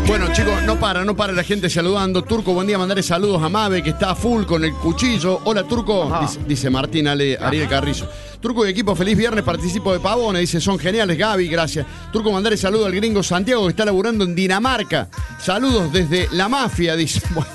Bueno, chicos, no para la gente saludando. Turco, buen día, mandarle saludos a Mabe, que está a full con el cuchillo. Hola, Turco, dice Martín Ariel Carrizo. Turco y equipo, feliz viernes, participo de Pavones, dice, son geniales, Gaby, gracias. Turco, mandarle saludos al gringo Santiago, que está laburando en Dinamarca. Saludos desde la mafia, dice. Bueno.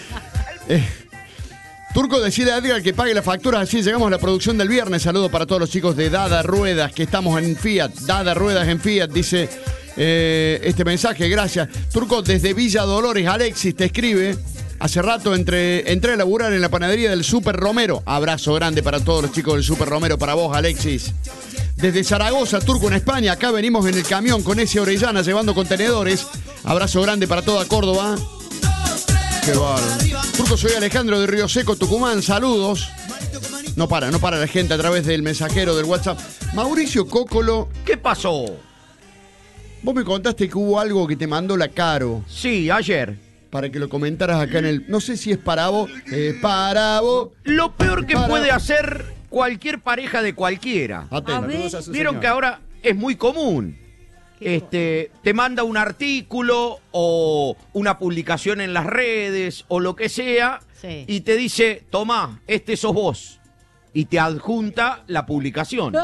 Turco, decide a Edgar que pague las facturas, así llegamos a la producción del viernes. Saludos para todos los chicos de Dada Ruedas, que estamos en Fiat. Dada Ruedas en Fiat, dice este mensaje, gracias. Turco, desde Villa Dolores, Alexis te escribe. Hace rato entré a laburar en la panadería del Super Romero. Abrazo grande para todos los chicos del Super Romero, para vos, Alexis. Desde Zaragoza, Turco, en España, acá venimos en el camión con ese Orellana llevando contenedores. Abrazo grande para toda Córdoba. Qué bárbaro. Turco, soy Alejandro de Río Seco, Tucumán, saludos. No para la gente a través del mensajero del WhatsApp. Mauricio Cócolo. ¿Qué pasó? Vos me contaste que hubo algo que te mandó la Caro. Sí, ayer. Para que lo comentaras acá en el... No sé si es para vos. Para vos. Lo peor que puede hacer cualquier pareja de cualquiera. Vieron que ahora es muy común. Te manda un artículo o una publicación en las redes o lo que sea, sí, y te dice, tomá, este sos vos. Y te adjunta la publicación.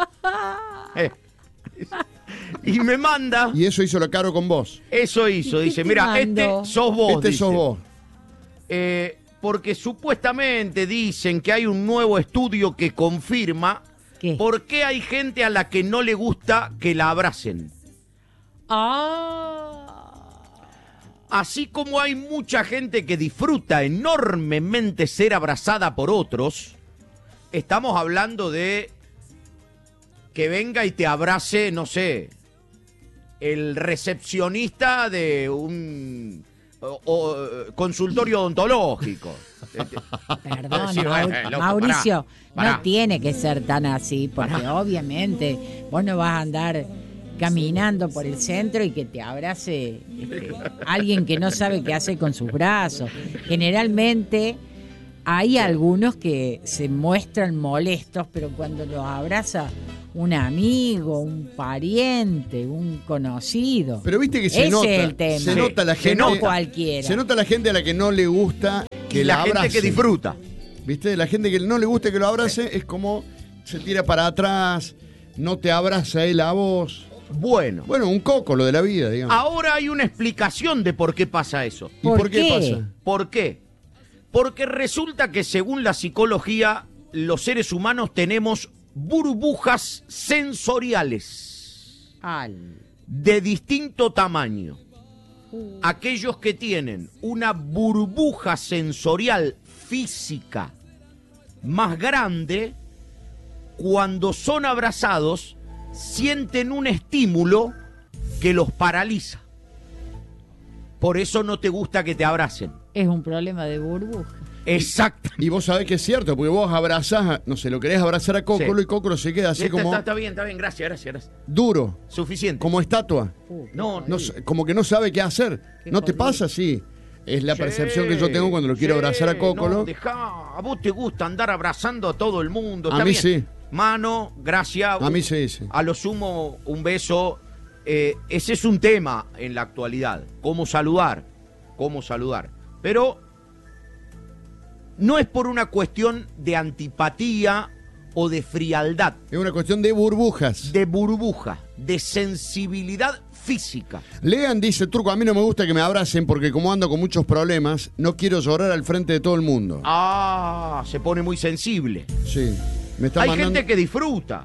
Y me manda... Y eso hizo la Caro con vos. Eso hizo, dice, mira, este sos vos. Este sos vos. Porque supuestamente dicen que hay un nuevo estudio que confirma por qué hay gente a la que no le gusta que la abracen. Así como hay mucha gente que disfruta enormemente ser abrazada por otros, estamos hablando de que venga y te abrace, no sé, el recepcionista de un consultorio odontológico. Perdón, Mauricio, no tiene que ser tan así, porque obviamente vos no vas a andar caminando por el centro y que te abrace alguien que no sabe qué hacer con sus brazos. Generalmente hay algunos que se muestran molestos, pero cuando los abraza un amigo, un pariente, un conocido. Pero viste que se nota, es el tema. Se nota la gente, no cualquiera. Se nota la gente a la que no le gusta que la abrace. La gente que disfruta. ¿Viste? La gente que no le gusta que lo abrace es como se tira para atrás, no te abraza él a vos. Bueno, un coco lo de la vida, digamos. Ahora hay una explicación de por qué pasa eso. ¿Y por qué pasa? ¿Por qué? Porque resulta que según la psicología, los seres humanos tenemos burbujas sensoriales de distinto tamaño. Aquellos que tienen una burbuja sensorial física más grande, cuando son abrazados, sienten un estímulo que los paraliza. Por eso no te gusta que te abracen. Es un problema de burbuja. Exacto. Y vos sabés que es cierto, porque vos abrazás, no sé, lo querés abrazar a Cócolo, sí, y Cócolo se queda así como... Está bien, gracias. Duro. Suficiente. Como estatua. No, como que no sabe qué hacer. ¿No te pasa así? Es la percepción que yo tengo cuando lo quiero abrazar a Cócolo. No, a vos te gusta andar abrazando a todo el mundo. A mí bien. Sí. Mano, gracias. A mí sí. A lo sumo, un beso. Ese es un tema en la actualidad. Cómo saludar. Pero no es por una cuestión de antipatía o de frialdad. Es una cuestión de burbujas. De burbuja, de sensibilidad física. Lean dice, Turco, a mí no me gusta que me abracen porque como ando con muchos problemas, no quiero llorar al frente de todo el mundo. Se pone muy sensible. Sí. Hay gente que disfruta.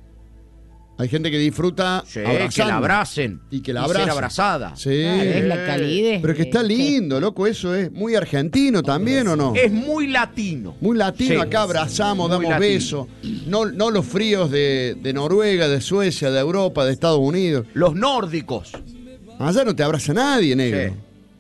Hay gente que disfruta abrazando. Que la abracen. Y que la abracen. Ser abrazada. Sí. Es la calidez. Pero que está lindo, loco, eso es muy argentino también, ¿o no? Es muy latino. Muy latino, sí. Acá abrazamos, damos besos. No los fríos de Noruega, de Suecia, de Europa, de Estados Unidos. Los nórdicos. Allá no te abraza nadie, negro.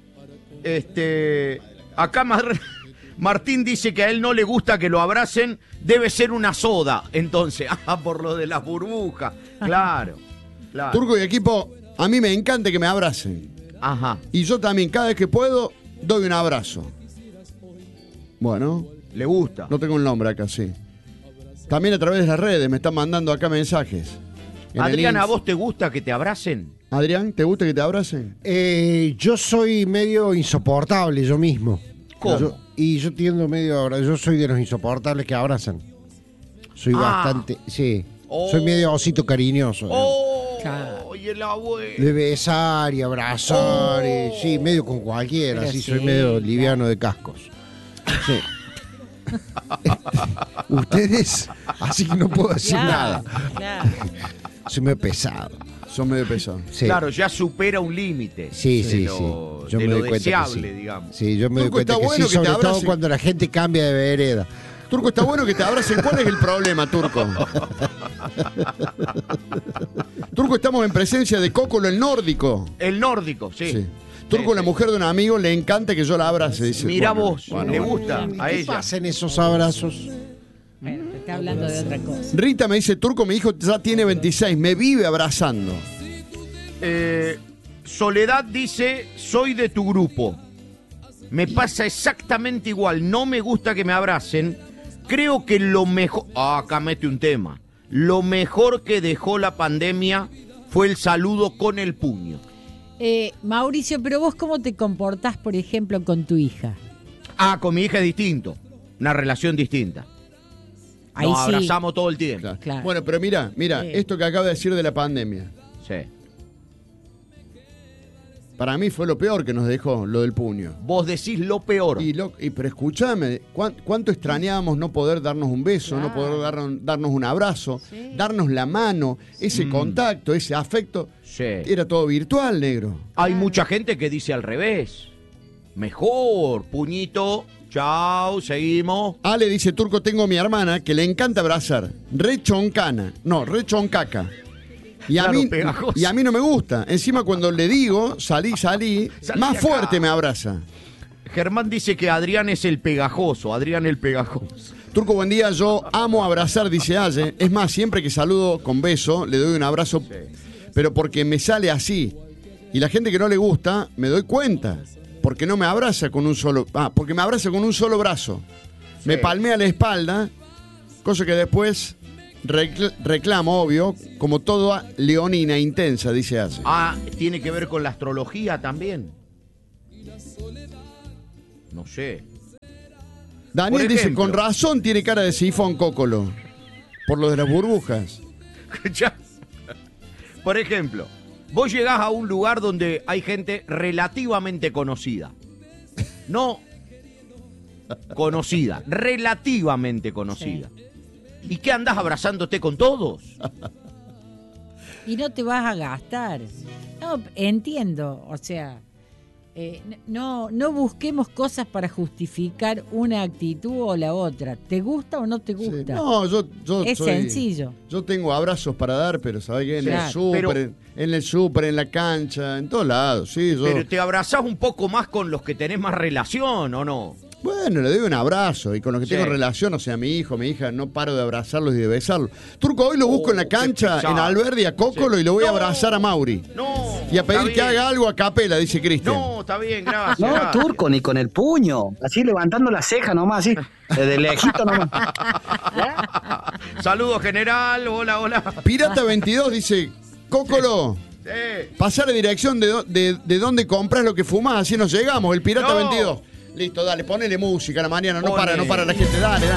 Sí. Acá Martín dice que a él no le gusta que lo abracen, debe ser una soda, entonces, por lo de las burbujas, claro. Turco y equipo, a mí me encanta que me abracen. Ajá. Y yo también, cada vez que puedo, doy un abrazo. Bueno. Le gusta. No tengo el nombre acá, sí. También a través de las redes me están mandando acá mensajes. Adrián, ¿a vos te gusta que te abracen? Adrián, ¿te gusta que te abracen? Yo soy medio insoportable yo mismo. ¿Cómo? Yo tiendo medio yo soy de los insoportables que abrazan. Soy bastante, sí. Soy medio osito cariñoso. Y el abuelo. De besar y abrazar, sí, medio con cualquiera, así soy medio liviano de cascos. Sí. Ustedes, así que no puedo decir nada. Claro. Soy medio pesado. Son medio pesados. Sí. Claro, ya supera un límite. Sí. Yo Yo de me lo doy cuenta deseable, que sí. digamos. Sí, yo me doy Turco, cuenta está que bueno sí, que sobre te todo abracen. cuando la gente cambia de vereda. Turco, está bueno que te abracen. ¿Cuál es el problema, Turco? Turco, estamos en presencia de Cócolo el nórdico. El nórdico, sí. Sí. Turco, la mujer de un amigo, le encanta que yo la abrace. Dice, Mira bueno, vos, bueno, le bueno. gusta a ¿Qué ella. pasa en esos abrazos? Bueno, te está hablando de otra cosa. Rita me dice, Turco, mi hijo ya tiene 26, me vive abrazando. Soledad dice, soy de tu grupo. Me pasa exactamente igual. No me gusta que me abracen. Creo que lo mejor... acá mete un tema. Lo mejor que dejó la pandemia fue el saludo con el puño. Mauricio, pero vos ¿cómo te comportás, por ejemplo, con tu hija? Con mi hija es distinto. Una relación distinta. Ahí Nos sí. abrazamos todo el tiempo. Claro. Claro. Bueno, pero mira, Sí. esto que acaba de decir de la pandemia. Sí. Para mí fue lo peor que nos dejó, lo del puño. Vos decís lo peor. Pero escúchame, ¿cuánto extrañábamos no poder darnos un beso, Claro. no poder darnos un abrazo, Sí. darnos la mano, ese contacto, ese afecto? Sí. Era todo virtual, negro. Hay mucha gente que dice al revés. Mejor, puñito, chao, seguimos. Ale dice, Turco, tengo a mi hermana que le encanta abrazar. Re choncana. No, re choncaca. Claro, pegajosa. Y a mí no me gusta. Encima cuando le digo, salí, Salí más acá. fuerte me abraza. Germán dice que Adrián es el pegajoso. Adrián el pegajoso. Turco, buen día. Yo amo abrazar, dice Ale. Es más, siempre que saludo con beso, le doy un abrazo, pero porque me sale así. Y la gente que no le gusta, me doy cuenta. Porque no me abraza con un solo... porque me abraza con un solo brazo. Me palmea la espalda, cosa que después reclamo, obvio, como toda leonina intensa, dice Ace. ¿Tiene que ver con la astrología también? No sé. Daniel por dice, ejemplo. con razón tiene cara de sifón Cócolo. Por lo de las burbujas. Ya. Por ejemplo, vos llegás a un lugar donde hay gente relativamente conocida. No conocida, relativamente conocida. ¿Y qué andás abrazándote con todos? Y no te vas a gastar. No, entiendo, o sea, no busquemos cosas para justificar una actitud o la otra. ¿Te gusta o no te Sí. gusta? No, yo Es sencillo. Yo tengo abrazos para dar, pero ¿sabes qué? En Claro. el súper, Pero- en el súper, en la cancha, en todos lados. Sí, yo... Pero te abrazás un poco más con los que tenés más relación, ¿o no? Bueno, le doy un abrazo y con los que Sí. tengo relación, o sea, mi hijo, mi hija, no paro de abrazarlos y de besarlos. Turco, hoy lo busco en la qué cancha, pesado. en Alberdi, a Cócolo, Sí. y lo voy a No. abrazar a Mauri. No. Y a pedir está que bien. haga algo a capela, dice Cristian. No, está bien, gracias. No, gracias. Turco, ni con el puño. Así levantando la ceja nomás, así. De lejito nomás. Saludos, general. Hola, hola. Pirata 22 dice, Cócolo, Sí. pasar la dirección de dónde compras lo que fumás, así nos llegamos. El Pirata No. 22. Listo, dale, ponele música a la mañana, no Pone. para la gente, dale.